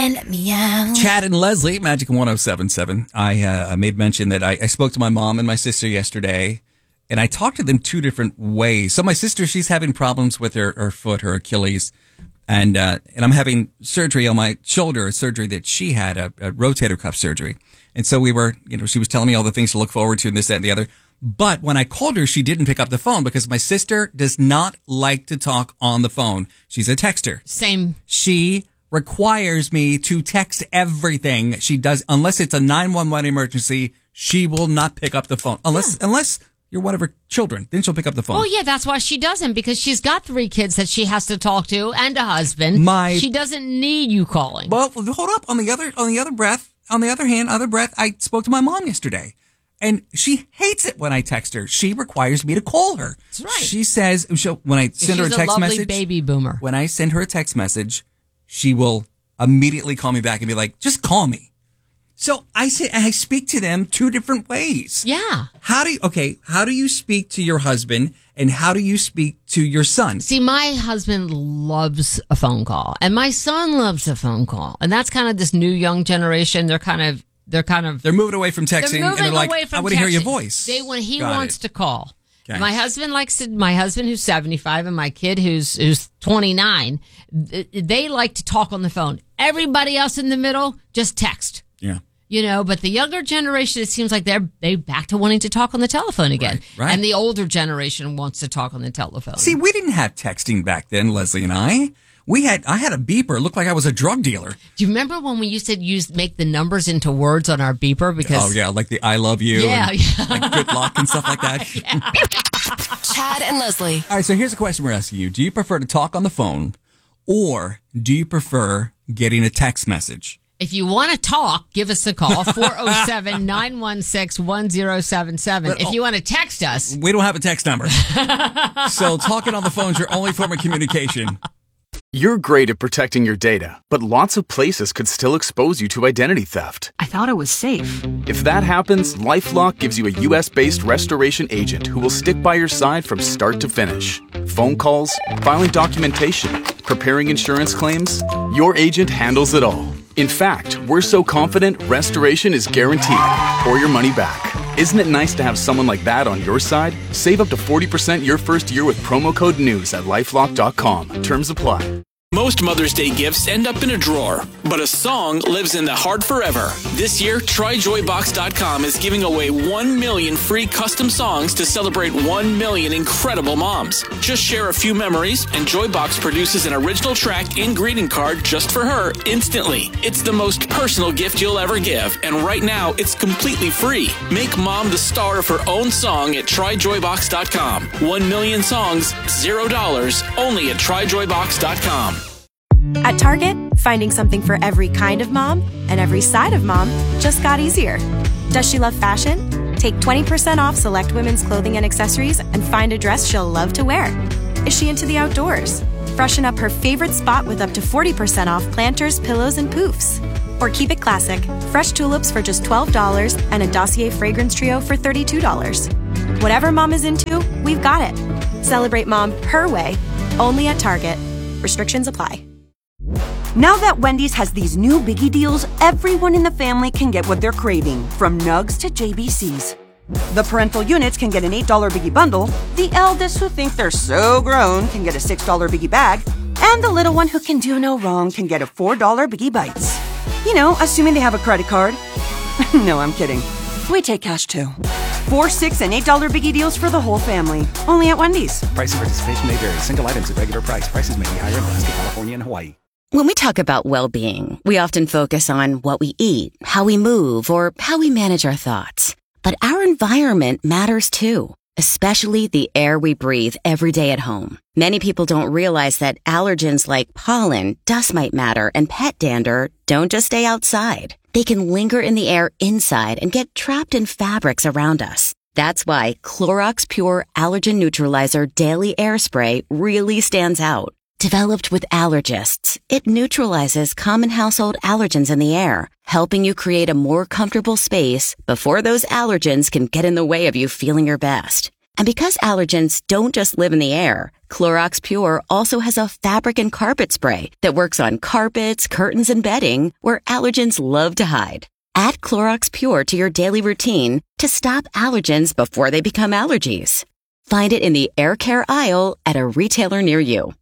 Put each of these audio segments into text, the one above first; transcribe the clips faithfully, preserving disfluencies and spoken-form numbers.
and meow. Chad and Leslie, Magic one oh seven point seven. I uh, made mention that I, I spoke to my mom and my sister yesterday, and I talked to them two different ways. So my sister, she's having problems with her, her foot, her Achilles, and uh, and I'm having surgery on my shoulder, a surgery that she had, a, a rotator cuff surgery. And so we were, you know, she was telling me all the things to look forward to and this, that, and the other. But when I called her, she didn't pick up the phone because my sister does not like to talk on the phone. She's a texter. Same. She requires me to text everything. She does, unless it's a nine one one emergency, she will not pick up the phone. Unless, yeah. unless you're one of her children, then she'll pick up the phone. Oh, yeah, that's why she doesn't, because she's got three kids that she has to talk to and a husband. My, she doesn't need you calling. Well, hold up. On the other, on the other breath, on the other hand, other breath, I spoke to my mom yesterday. And she hates it when I text her. She requires me to call her. That's right. She says, she'll, when I send her a text a lovely message, baby boomer. When I send her a text message, she will immediately call me back and be like, just call me. So I say, I speak to them two different ways. Yeah. How do you, okay, how do you speak to your husband and how do you speak to your son? See, my husband loves a phone call and my son loves a phone call. And that's kind of this new young generation. They're kind of, they're kind of, they're moving away from texting they're and they're like, away from I want to hear your voice. They, when he Got wants it. to call. Okay. My husband likes to, my husband who's seventy-five and my kid who's, who's twenty-nine, they like to talk on the phone. Everybody else in the middle, just text. Yeah. You know, but the younger generation, it seems like they're they back to wanting to talk on the telephone again. Right, right. And the older generation wants to talk on the telephone. See, we didn't have texting back then, Leslie and I. We had, I had a beeper. It looked like I was a drug dealer. Do you remember when we used to use, make the numbers into words on our beeper? Because oh, yeah, like the I love you yeah, and yeah. like good luck and stuff like that. Chad and Leslie. All right, so here's a question we're asking you. Do you prefer to talk on the phone or do you prefer getting a text message? If you want to talk, give us a call, four oh seven, nine one six, one oh seven seven. But, if oh, you want to text us. We don't have a text number. So talking on the phone is your only form of communication. You're great at protecting your data, but lots of places could still expose you to identity theft. I thought it was safe. If that happens, LifeLock gives you a U S-based restoration agent who will stick by your side from start to finish. Phone calls, filing documentation, preparing insurance claims, your agent handles it all. In fact, we're so confident restoration is guaranteed or your money back. Isn't it nice to have someone like that on your side? Save up to forty percent your first year with promo code NEWS at lifelock dot com. Terms apply. Most Mother's Day gifts end up in a drawer, but a song lives in the heart forever. This year, try joy box dot com is giving away one million free custom songs to celebrate one million incredible moms. Just share a few memories, and Joybox produces an original track and greeting card just for her instantly. It's the most personal gift you'll ever give, and right now, it's completely free. Make mom the star of her own song at try joy box dot com. One million songs, zero dollars, only at try joy box dot com. At Target, finding something for every kind of mom and every side of mom just got easier. Does she love fashion? Take twenty percent off select women's clothing and accessories and find a dress she'll love to wear. Is she into the outdoors? Freshen up her favorite spot with up to forty percent off planters, pillows, and poofs. Or keep it classic, fresh tulips for just twelve dollars and a Dossier fragrance trio for thirty-two dollars. Whatever mom is into, we've got it. Celebrate mom her way, only at Target. Restrictions apply. Now that Wendy's has these new biggie deals, everyone in the family can get what they're craving, from nugs to J B Cs. The parental units can get an eight dollar biggie bundle, the eldest who think they're so grown can get a six dollar biggie bag, and the little one who can do no wrong can get a four dollar biggie bites. You know, assuming they have a credit card. No, I'm kidding. We take cash too. Four, six, and eight dollar biggie deals for the whole family. Only at Wendy's. Price and participation may vary. Single items at regular price. Prices may be higher in Alaska, California, and Hawaii. When we talk about well-being, we often focus on what we eat, how we move, or how we manage our thoughts. But our environment matters too, especially the air we breathe every day at home. Many people don't realize that allergens like pollen, dust mite matter, and pet dander don't just stay outside. They can linger in the air inside and get trapped in fabrics around us. That's why Clorox Pure Allergen Neutralizer Daily Air Spray really stands out. Developed with allergists, it neutralizes common household allergens in the air, helping you create a more comfortable space before those allergens can get in the way of you feeling your best. And because allergens don't just live in the air, Clorox Pure also has a fabric and carpet spray that works on carpets, curtains, and bedding where allergens love to hide. Add Clorox Pure to your daily routine to stop allergens before they become allergies. Find it in the air care aisle at a retailer near you.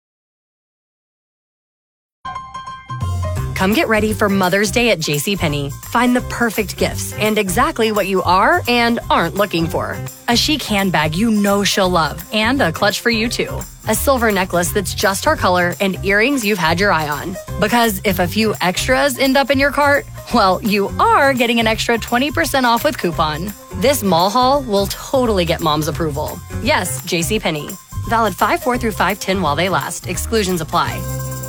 Come get ready for Mother's Day at JCPenney. Find the perfect gifts and exactly what you are and aren't looking for. A chic handbag you know she'll love and a clutch for you too. A silver necklace that's just her color and earrings you've had your eye on. Because if a few extras end up in your cart, well, you are getting an extra twenty percent off with coupon. This mall haul will totally get mom's approval. Yes, JCPenney. Valid five four through five ten while they last. Exclusions apply.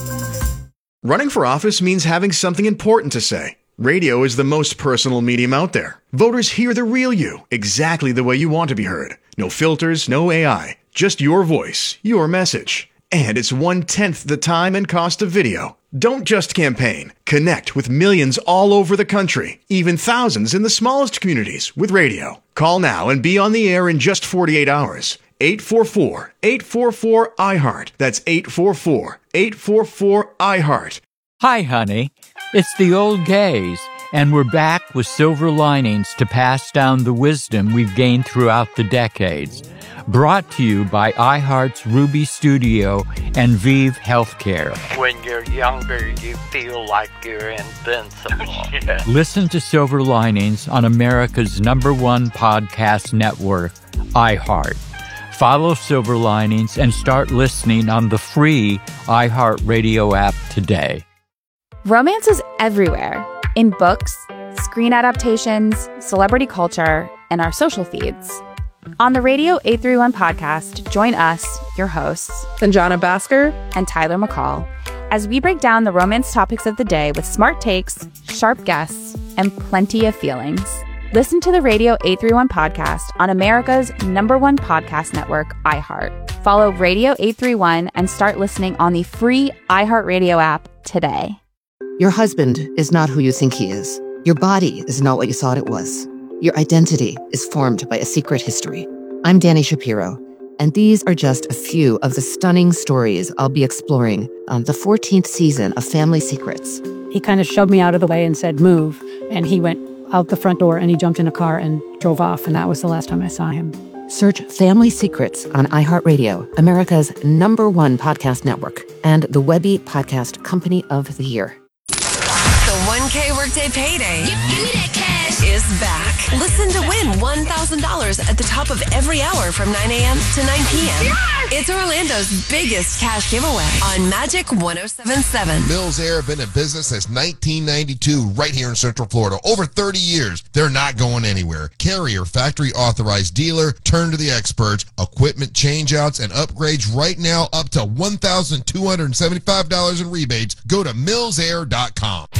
Running for office means having something important to say. Radio is the most personal medium out there. Voters hear the real you, exactly the way you want to be heard. No filters, no A I, just your voice, your message. And it's one-tenth the time and cost of video. Don't just campaign. Connect with millions all over the country, even thousands in the smallest communities with radio. Call now and be on the air in just forty-eight hours. eight four four, eight four four, I heart. That's eight four four, eight four four, I heart. Hi, honey. It's the old gays, and we're back with silver linings to pass down the wisdom we've gained throughout the decades. Brought to you by iHeart's Ruby Studio and Vive Healthcare. When you're younger, you feel like you're invincible. Yeah. Listen to Silver Linings on America's number one podcast network, iHeart. Follow Silver Linings and start listening on the free iHeartRadio app today. Romance is everywhere, in books, screen adaptations, celebrity culture, and our social feeds. On the Radio eight thirty-one podcast, join us, your hosts, Sanjana Bhaskar and Tyler McCall, as we break down the romance topics of the day with smart takes, sharp guests, and plenty of feelings. Listen to the Radio eight thirty-one podcast on America's number one podcast network, iHeart. Follow Radio eight thirty-one and start listening on the free iHeartRadio app today. Your husband is not who you think he is. Your body is not what you thought it was. Your identity is formed by a secret history. I'm Dani Shapiro, and these are just a few of the stunning stories I'll be exploring on the fourteenth season of Family Secrets. He kind of shoved me out of the way and said, move, and he went out the front door and he jumped in a car and drove off, and that was the last time I saw him. Search Family Secrets on iHeartRadio, America's number one podcast network, and the Webby Podcast Company of the Year. The one K Workday Payday give, give me that cash. Is back. Listen to win one thousand dollars at the top of every hour from nine a.m. to nine p.m. Yes! It's Orlando's biggest cash giveaway on Magic one oh seven point seven. Mills Air have been in business since nineteen ninety-two right here in Central Florida. Over thirty years. They're not going anywhere. Carrier, factory authorized dealer, turn to the experts, equipment changeouts and upgrades right now up to one thousand two hundred seventy-five dollars in rebates. Go to mills air dot com.